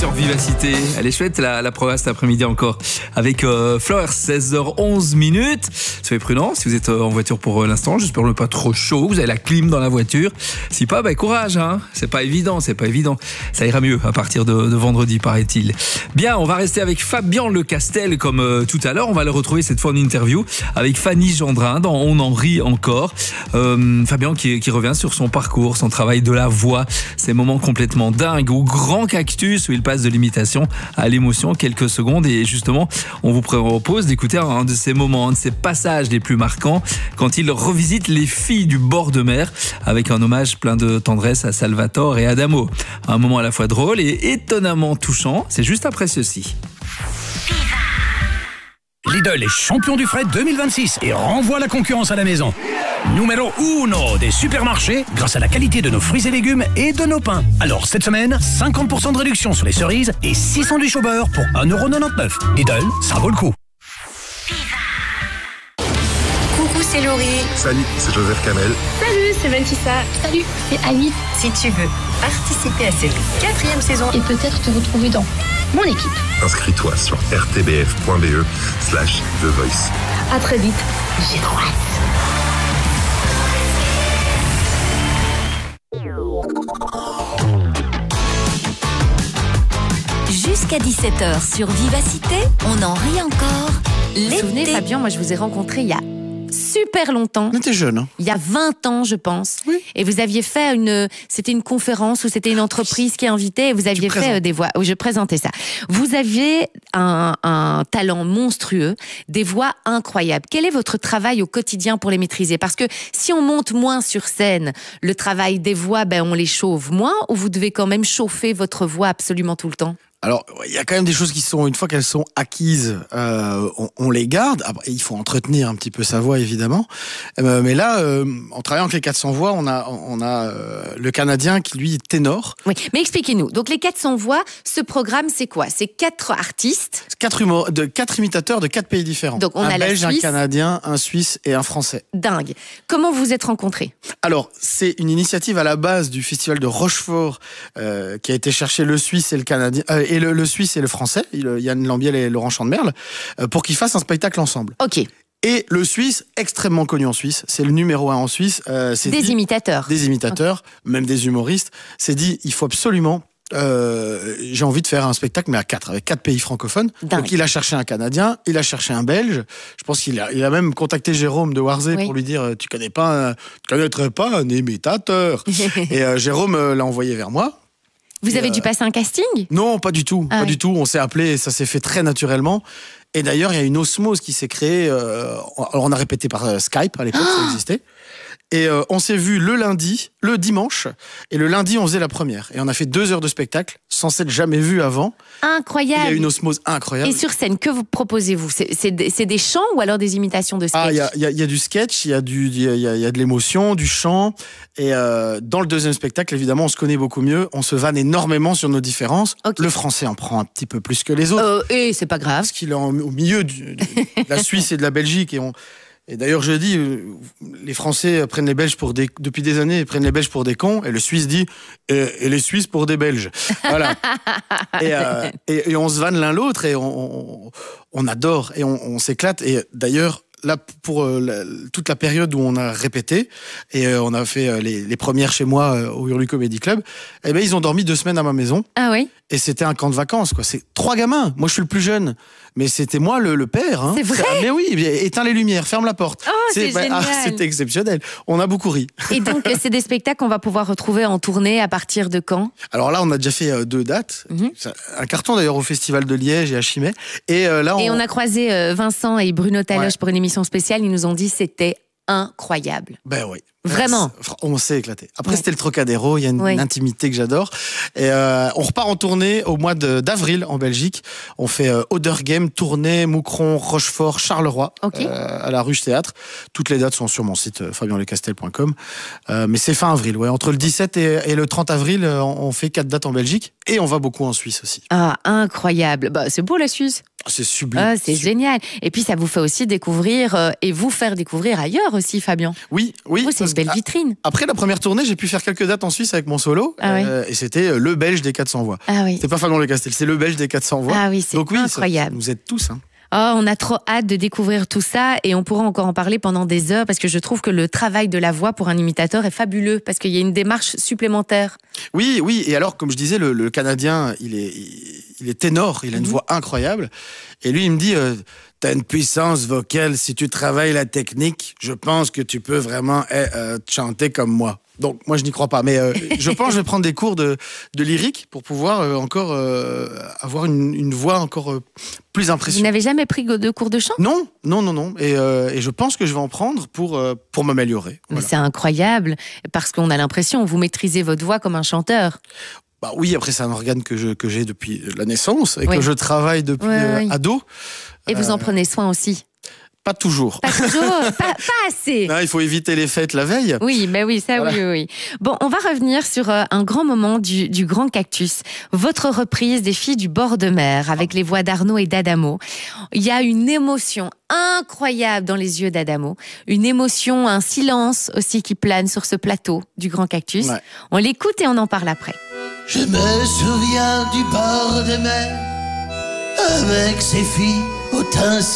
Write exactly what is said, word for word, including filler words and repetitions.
sur Vivacité. Elle est chouette la, la programme cet après-midi encore avec euh, Fleur, seize heures onze minutes. Soyez prudents si vous êtes euh, en voiture pour euh, l'instant. J'espère ne pas trop chaud. Vous avez la clim dans la voiture. Si pas, bah, courage. Hein. C'est pas évident, c'est pas évident. Ça ira mieux à partir de, de vendredi, paraît-il. Bien, on va rester avec Fabien Lecastel comme euh, tout à l'heure. On va le retrouver cette fois en interview avec Fanny Gendrin dans On en rit encore. Euh, Fabien qui, qui revient sur son parcours, son travail de la voix, ces moments complètement dingues au grand cactus où il passe de l'imitation à l'émotion quelques secondes. Et justement, on vous propose d'écouter un de ces moments, un de ces passages les plus marquants quand il revisite les filles du bord de mer avec un hommage plein de tendresse à Salvatore et Adamo. Un moment à la fois drôle et étonnamment touchant. C'est juste après ceci. Lidl est champion du fret deux mille vingt-six et renvoie la concurrence à la maison. Numéro uno des supermarchés grâce à la qualité de nos fruits et légumes et de nos pains. Alors cette semaine, cinquante pour cent de réduction sur les cerises et six sandwichs au beurre pour un euro quatre-vingt-dix-neuf. Lidl, ça vaut le coup. Coucou, c'est Laurie. Salut, c'est Joseph Kamel. Salut, c'est Valtissa. Salut, c'est Annie. Si tu veux participer à cette quatrième saison et peut-être te retrouver dans mon équipe, inscris-toi sur rtbf.be slash The Voice. À très vite, j'ai trop hâte. Jusqu'à dix-sept heures sur Vivacité, on en rit encore. Vous vous souvenez, Fabien, moi je vous ai rencontré il y a super longtemps. On était jeune, hein. Il y a vingt ans, je pense. Oui. Et vous aviez fait une, c'était une conférence où c'était une entreprise qui invitait et vous aviez fait euh, des voix, où je présentais ça. Vous aviez un, un talent monstrueux, des voix incroyables. Quel est votre travail au quotidien pour les maîtriser? Parce que si on monte moins sur scène, le travail des voix, ben, on les chauffe moins, ou vous devez quand même chauffer votre voix absolument tout le temps? Alors, il y a quand même des choses qui sont, une fois qu'elles sont acquises, euh, on, on les garde. Après, il faut entretenir un petit peu sa voix, évidemment. Euh, mais là, euh, en travaillant avec les quatre cents voix, on a, on a euh, le Canadien qui, lui, est ténor. Oui, mais expliquez-nous. Donc, les quatre cents voix, ce programme, c'est quoi? C'est quatre artistes. Quatre, humor, de, quatre imitateurs de quatre pays différents. Donc, on un a Belge, la Suisse. un Canadien, un Suisse et un Français. Dingue. Comment vous vous êtes rencontrés? Alors, c'est une initiative à la base du festival de Rochefort euh, qui a été chercher le Suisse et le Canadien, euh, et le, le Suisse et le Français, Yann Lambiel et Laurent Chandemerle, euh, pour qu'ils fassent un spectacle ensemble. Ok. Et le Suisse, extrêmement connu en Suisse, c'est le numéro un en Suisse. Euh, c'est des dit, imitateurs. Des imitateurs, okay. Même des humoristes. C'est dit, il faut absolument... Euh, j'ai envie de faire un spectacle, mais à quatre, avec quatre pays francophones. Dingue. Donc il a cherché un Canadien, il a cherché un Belge. Je pense qu'il a, il a même contacté Jérôme de Warzé oui. pour lui dire, tu connais pas, un, tu connaîtrais pas un imitateur. Et euh, Jérôme euh, l'a envoyé vers moi. Vous et avez euh, dû passer un casting? Non, pas du tout, ah, pas oui. du tout. On s'est appelé et ça s'est fait très naturellement. Et d'ailleurs, il y a une osmose qui s'est créée. Euh, alors on a répété par euh, Skype à l'époque, ah ça existait. Et euh, on s'est vu le lundi, le dimanche, et le lundi, on faisait la première. Et on a fait deux heures de spectacle, sans s'être jamais vu avant. Incroyable. Il y a une osmose incroyable. Et sur scène, que vous proposez-vous? C'est, c'est, des, c'est des chants ou alors des imitations de sketch? Ah, il y a, y, a, y a du sketch, il y a du, il y a, y a de l'émotion, du chant. Et euh, dans le deuxième spectacle, évidemment, on se connaît beaucoup mieux. On se vanne énormément sur nos différences. Okay. Le français en prend un petit peu plus que les autres. Euh, et c'est pas grave. Parce qu'il est en, au milieu du, de la Suisse et de la Belgique. Et on... Et d'ailleurs, je dis, les Français prennent les Belges pour des, depuis des années, ils prennent les Belges pour des cons, et le Suisse dit, et, et les Suisses pour des Belges. Voilà. et, euh, et, et on se vanne l'un l'autre, et on, on, on adore, et on, on s'éclate. Et d'ailleurs, là, pour euh, la, toute la période où on a répété, et euh, on a fait euh, les, les premières chez moi euh, au Hurlu Comedy Club, eh ben, ils ont dormi deux semaines à ma maison. Ah oui? Et c'était un camp de vacances, quoi. C'est trois gamins. Moi, je suis le plus jeune. Mais c'était moi le, le père. Hein. C'est vrai? Mais oui, éteins les lumières, ferme la porte. Oh, c'est, c'est bah, génial. Ah, c'était exceptionnel. On a beaucoup ri. Et donc, c'est des spectacles qu'on va pouvoir retrouver en tournée à partir de quand? Alors là, on a déjà fait euh, deux dates. Mm-hmm. Un carton d'ailleurs au Festival de Liège et à Chimay. Et, euh, là, on... et on a croisé euh, Vincent et Bruno Taloche ouais. pour une émission spéciale. Ils nous ont dit que c'était incroyable. Ben oui. Vraiment. On s'est éclaté. Après, ouais. c'était le Trocadéro. Il y a une, ouais. une intimité que j'adore. Et euh, on repart en tournée au mois de, d'avril en Belgique. On fait euh, Odergem, Tournai, Moucron, Rochefort, Charleroi, okay. euh, à la Ruche Théâtre. Toutes les dates sont sur mon site euh, fabien lecastel point com. Euh, mais c'est fin avril. Ouais. Entre le dix-sept et, et le trente avril, euh, on fait quatre dates en Belgique. Et on va beaucoup en Suisse aussi. Ah, incroyable. Bah, c'est beau la Suisse. C'est sublime. Ah, c'est Sublime. génial. Et puis, ça vous fait aussi découvrir euh, et vous faire découvrir ailleurs aussi, Fabien. Oui, oui. Oh, c'est une parce belle que, vitrine. Après la première tournée, j'ai pu faire quelques dates en Suisse avec mon solo. Ah oui. euh, et c'était le Belge des quatre cents voix. Ah oui. C'était pas Fabien Lecastel, c'est le Belge des quatre cents voix. Ah oui, c'est Donc oui, ça- incroyable. ça nous aide tous. Hein. Oh, on a trop hâte de découvrir tout ça et on pourra encore en parler pendant des heures parce que je trouve que le travail de la voix pour un imitateur est fabuleux parce qu'il y a une démarche supplémentaire. Oui, oui. Et alors, comme je disais, le, le Canadien, il est, il, il est ténor, il a une Mhm. voix incroyable. Et lui, il me dit, euh, t'as une puissance vocale, si tu travailles la technique, je pense que tu peux vraiment eh, euh, chanter comme moi. Donc, moi, je n'y crois pas. Mais euh, je pense que je vais prendre des cours de, de lyrique pour pouvoir euh, encore euh, avoir une, une voix encore euh, plus Vous impressionnante. n'avez jamais pris de cours de chant? Non, non, non, non. Et, euh, et je pense que je vais en prendre pour, euh, pour m'améliorer. Mais Voilà. c'est incroyable parce qu'on a l'impression que vous maîtrisez votre voix comme un chanteur. Bah oui, après, c'est un organe que, je, que j'ai depuis la naissance et Oui. que je travaille depuis Oui, euh, oui. ado. Et vous en Euh, prenez soin aussi. Pas toujours. Pas toujours, pas, pas assez. Non, il faut éviter les fêtes la veille. Oui, ben oui, ça, Voilà. oui, oui, oui. Bon, on va revenir sur euh, un grand moment du, du Grand Cactus. Votre reprise des Filles du bord de mer avec les voix d'Arnaud et d'Adamo. Il y a une émotion incroyable dans les yeux d'Adamo. Une émotion, un silence aussi qui plane sur ce plateau du Grand Cactus. Ouais. On l'écoute et on en parle après. Je me souviens du bord de mer avec ses filles au teint